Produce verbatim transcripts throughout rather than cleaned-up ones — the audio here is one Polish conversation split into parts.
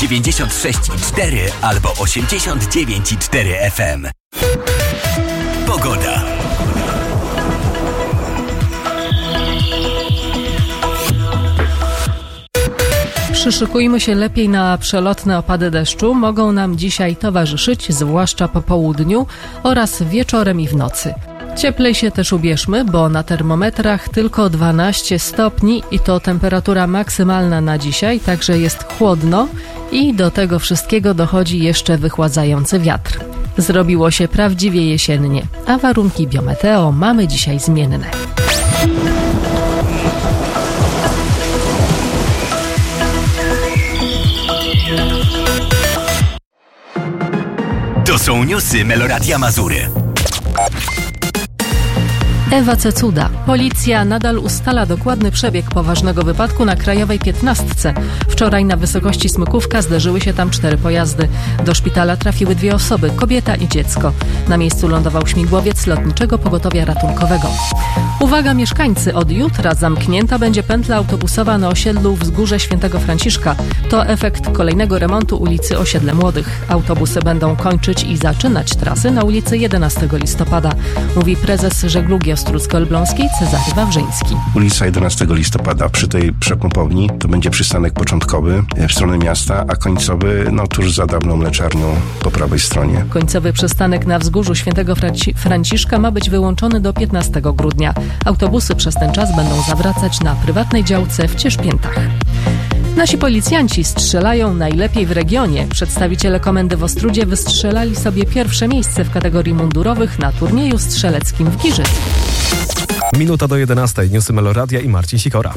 dziewięćdziesiąt sześć i cztery albo osiemdziesiąt dziewięć i cztery F M. Pogoda. Przyszykujmy się lepiej na przelotne opady deszczu. Mogą nam dzisiaj towarzyszyć, zwłaszcza po południu oraz wieczorem i w nocy. Cieplej się też ubierzmy, bo na termometrach tylko dwanaście stopni i to temperatura maksymalna na dzisiaj, także jest chłodno i do tego wszystkiego dochodzi jeszcze wychładzający wiatr. Zrobiło się prawdziwie jesiennie, a warunki biometeo mamy dzisiaj zmienne. To są newsy Meloradia Mazury. Ewa Cecuda. Policja nadal ustala dokładny przebieg poważnego wypadku na Krajowej piętnastce. Wczoraj na wysokości Smykówka zderzyły się tam cztery pojazdy. Do szpitala trafiły dwie osoby, kobieta i dziecko. Na miejscu lądował śmigłowiec Lotniczego Pogotowia Ratunkowego. Uwaga mieszkańcy, od jutra zamknięta będzie pętla autobusowa na osiedlu Wzgórze Świętego Franciszka. To efekt kolejnego remontu ulicy Osiedle Młodych. Autobusy będą kończyć i zaczynać trasy na ulicy jedenastego listopada, mówi prezes Żeglugi Ostrucko-Elbląskiej Cezary Wawrzyński. Ulica jedenastego listopada przy tej przepompowni to będzie przystanek początkowy w stronę miasta, a końcowy no tuż za dawną mleczarnią po prawej stronie. Końcowy przystanek na Wzgórzu Świętego Franci- Franciszka ma być wyłączony do piętnastego grudnia. Autobusy przez ten czas będą zawracać na prywatnej działce w Cieszpiętach. Nasi policjanci strzelają najlepiej w regionie. Przedstawiciele komendy w Ostródzie wystrzelali sobie pierwsze miejsce w kategorii mundurowych na turnieju strzeleckim w Giżycku. Minuta do jedenastej. Newsy Meloradia i Marcin Sikora.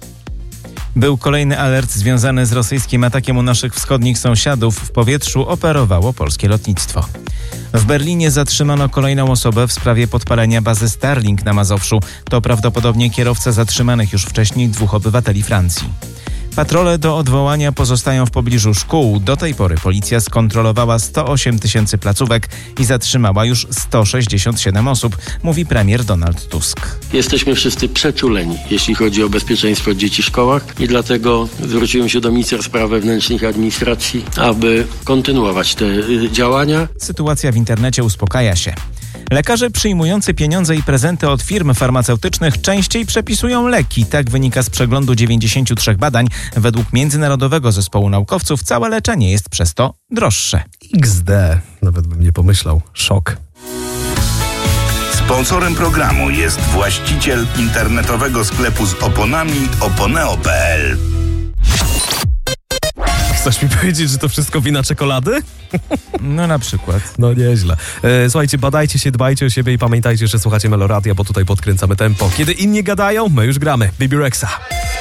Był kolejny alert związany z rosyjskim atakiem u naszych wschodnich sąsiadów. W powietrzu operowało polskie lotnictwo. W Berlinie zatrzymano kolejną osobę w sprawie podpalenia bazy Starlink na Mazowszu. To prawdopodobnie kierowca zatrzymanych już wcześniej dwóch obywateli Francji. Patrole do odwołania pozostają w pobliżu szkół. Do tej pory policja skontrolowała sto osiem tysięcy placówek i zatrzymała już sto sześćdziesiąt siedem osób, mówi premier Donald Tusk. Jesteśmy wszyscy przeczuleni, jeśli chodzi o bezpieczeństwo dzieci w szkołach i dlatego zwróciłem się do ministra spraw wewnętrznych i administracji, aby kontynuować te działania. Sytuacja w internecie uspokaja się. Lekarze przyjmujący pieniądze i prezenty od firm farmaceutycznych częściej przepisują leki. Tak wynika z przeglądu dziewięćdziesięciu trzech badań. Według Międzynarodowego Zespołu Naukowców całe leczenie jest przez to droższe. iks de. Nawet bym nie pomyślał. Szok. Sponsorem programu jest właściciel internetowego sklepu z oponami oponeo kropka pe el. Chcesz mi powiedzieć, że to wszystko wina czekolady? No na przykład. No nieźle. E, słuchajcie, badajcie się, dbajcie o siebie i pamiętajcie, że słuchacie Meloradia, bo tutaj podkręcamy tempo. Kiedy inni gadają, my już gramy. Bibi Rexa.